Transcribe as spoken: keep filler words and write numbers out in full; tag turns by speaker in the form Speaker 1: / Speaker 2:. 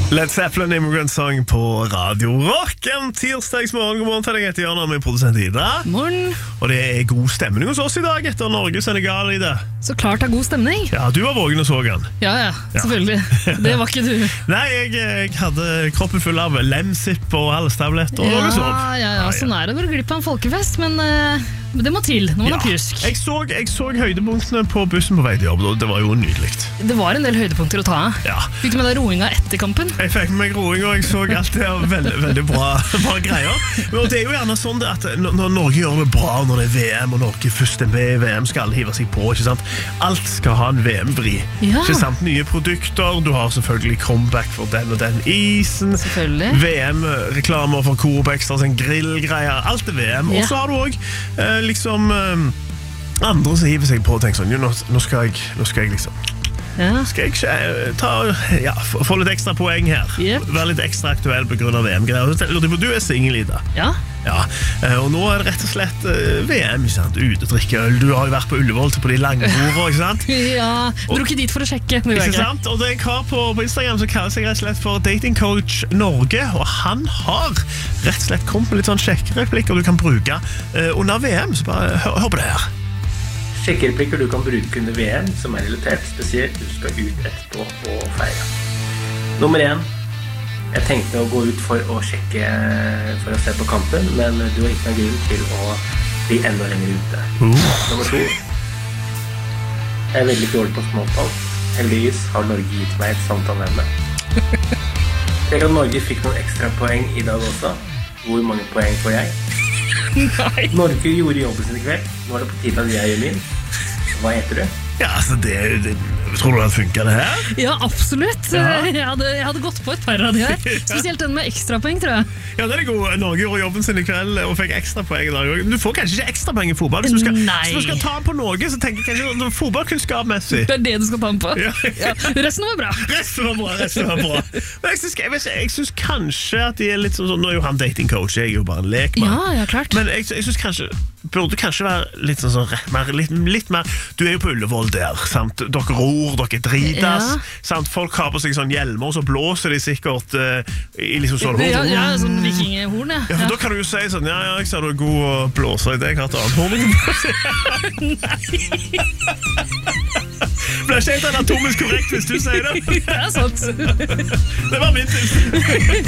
Speaker 1: Led Zeppelin Immigrant Song på Radio Rock. En tirsdagsmorgen. God morgen til deg, etter Jørgen, med produsent Ida.
Speaker 2: Morgen.
Speaker 1: Og det er god stemning hos oss i dag etter Norge-Senegal i det.
Speaker 2: Så klart det er god stemning.
Speaker 1: Ja, du var vågen og så den.
Speaker 2: Ja, ja, selvfølgelig. Det var ikke du.
Speaker 1: Nei, jeg, jeg hadde kroppen full av lemsipp og halstabletter og
Speaker 2: ja,
Speaker 1: noe sånt.
Speaker 2: Ja, ja, sånn er det å gå glipp av en folkefest, men uh, det må til når man
Speaker 1: ja.
Speaker 2: er pjusk.
Speaker 1: Jeg så, jeg så høydepunktene på bussen på vei til jobb, og det var jo nydelig.
Speaker 2: Det var en del høydepunkter å ta av.
Speaker 1: Ja.
Speaker 2: Fikk du med deg roinga etter kampen?
Speaker 1: Jeg fikk med meg roing, og jeg så alt det var veldig, veldig bra, bra greier. Og det er jo gjerne sånn at når Norge gjør det bra, når det er V M, og Norge først er med i V M, skal alle hive seg på, ikke sant? Alt skal ha en V M-vri.
Speaker 2: Ja.
Speaker 1: Ikke sant? Nye produkter, du har selvfølgelig comeback for den og den isen.
Speaker 2: Selvfølgelig.
Speaker 1: V M-reklamer for Coop Extra, sånn grillgreier, alt er V M.
Speaker 2: Ja.
Speaker 1: Og så har du også eh, liksom eh, andre som hiver seg på og tenker sånn, jo, nå, nå, skal jeg, nå skal jeg liksom
Speaker 2: Ja.
Speaker 1: Skal jeg ikke ta, ja, få litt ekstra poeng her?
Speaker 2: Yep.
Speaker 1: Være litt ekstra aktuell på grunn av V M-greier. Du er singel, Ida.
Speaker 2: Ja.
Speaker 1: Ja, og nå er det rett og slett uh, V M, ikke sant? Utedrikkeøl. Du har jo vært på Ullevål til på de lange bordene, ikke sant?
Speaker 2: Ja, dro ikke dit for å sjekke.
Speaker 1: Ikke sant? Og det er en kar på, på Instagram som kaller seg rett og slett for Dating Coach Norge, og han har rett og slett kommet med litt sånn sjekkereplikker du kan bruke uh, under V M, så bare hør, hør på det her.
Speaker 3: Sjekkereplikker du kan bruke under V M som er relatert spesielt du skal ut etterpå og feire. Nummer én. Jeg tenkte å gå ut for å sjekke for å se på kampen, men du har ikke noen grunn til å bli enda lenger ute.
Speaker 1: Uh.
Speaker 3: Nummer to. Jeg er veldig dårlig på småtall. Heldigvis har Norge gitt meg et samtaleemne. Jeg at Norge fikk noen ekstra poeng i dag også. Hvor mange poeng får jeg?
Speaker 2: Nei.
Speaker 3: Norge gjorde jobben sin i kveld. Nå er det på tide at jeg gjør min. Hva heter du?
Speaker 1: Ja, altså det, det tror du det funker det her?
Speaker 2: Ja, absolutt.
Speaker 1: Ja.
Speaker 2: Jeg, hadde, jeg hadde gått på et par av de her. Spesielt den med ekstrapoeng, tror jeg.
Speaker 1: Ja, det er god. Norge gjorde jobben sin i kveld og fikk ekstra poeng i dag. Men du får kanskje ikke ekstra poeng i fotball. Hvis du skal,
Speaker 2: Nei.
Speaker 1: hvis du skal ta på noe, så tenker jeg kanskje fotballkunnskapmessig.
Speaker 2: Det er det du skal ta den på.
Speaker 1: Ja.
Speaker 2: Ja. Resten var bra.
Speaker 1: Resten var bra, resten var bra. Men jeg synes, jeg, vet ikke, jeg synes kanskje at de er litt sånn, nå er jo han dating coach, jeg er jo bare en lekmann.
Speaker 2: Ja, ja, klart.
Speaker 1: Men jeg, jeg synes kanskje, burde kanskje være litt sånn, sånn mer, litt, litt mer, du er jo på Ullevål der, sant? Dere ror, dere dritas,
Speaker 2: Ja.
Speaker 1: sant? Folk har på seg sånn hjelmer, så blåser de sikkert uh, i liksom sånn
Speaker 2: Ja, ja, sånn vikinghorn, ja.
Speaker 1: Ja, for da kan du jo si sånn, ja, ja, jeg ser du er god å blåse i deg, hatt annet horn. Det blir ikke helt anatomisk korrekt hvis du sier det.
Speaker 2: Det er sant.
Speaker 1: Det var min tips.